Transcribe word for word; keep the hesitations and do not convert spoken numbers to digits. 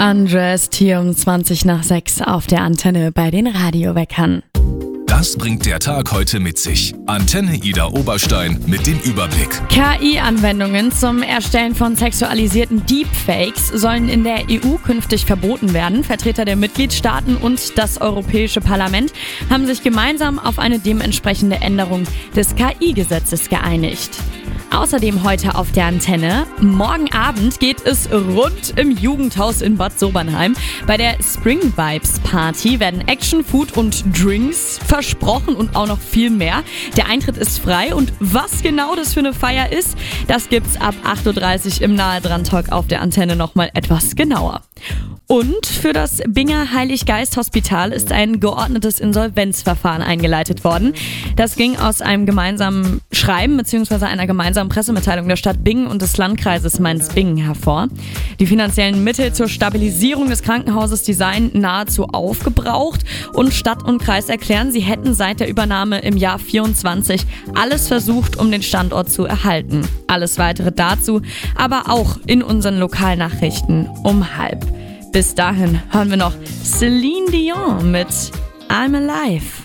Undressed hier um zwanzig nach sechs auf der Antenne bei den Radioweckern. Das bringt der Tag heute mit sich. Antenne Ida Oberstein mit dem Überblick. K I-Anwendungen zum Erstellen von sexualisierten Deepfakes sollen in der E U künftig verboten werden. Vertreter der Mitgliedstaaten und das Europäische Parlament haben sich gemeinsam auf eine dementsprechende Änderung des K I-Gesetzes geeinigt. Außerdem heute auf der Antenne. Morgen Abend geht es rund im Jugendhaus in Bad Sobernheim. Bei der Spring Vibes Party werden Action, Food und Drinks versprochen und auch noch viel mehr. Der Eintritt ist frei und was genau das für eine Feier ist, das gibt's ab acht Uhr dreißig im Nahe dran Talk auf der Antenne nochmal etwas genauer. Und für das Binger Heiliggeist-Hospital ist ein geordnetes Insolvenzverfahren eingeleitet worden. Das ging aus einem gemeinsamen Schreiben bzw. einer gemeinsamen Pressemitteilung der Stadt Bingen und des Landkreises Mainz-Bingen hervor. Die finanziellen Mittel zur Stabilisierung des Krankenhauses, die seien nahezu aufgebraucht und Stadt und Kreis erklären, sie hätten seit der Übernahme im Jahr vierundzwanzig alles versucht, um den Standort zu erhalten. Alles weitere dazu, aber auch in unseren Lokalnachrichten um halb. Bis dahin hören wir noch Celine Dion mit I'm Alive.